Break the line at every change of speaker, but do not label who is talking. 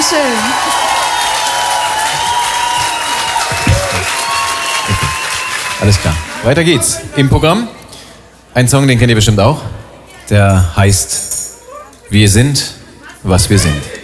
Dankeschön.
Alles klar. Weiter geht's. Im Programm ein Song, den kennt ihr bestimmt auch. Der heißt Wir sind, was wir sind.